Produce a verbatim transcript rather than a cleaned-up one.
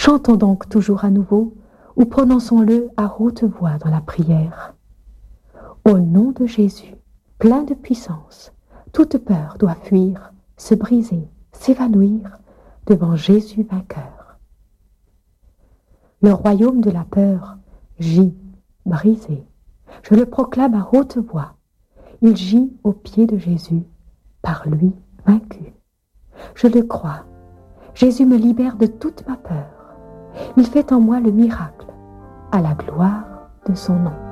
Chantons donc toujours à nouveau, ou prononçons-le à haute voix dans la prière. Au nom de Jésus, plein de puissance, toute peur doit fuir, se briser, s'évanouir devant Jésus vainqueur. Le royaume de la peur gît, brisé. Je le proclame à haute voix. Il gît aux pieds de Jésus, par lui vaincu. Je le crois. Jésus me libère de toute ma peur. Il fait en moi le miracle, à la gloire de son nom.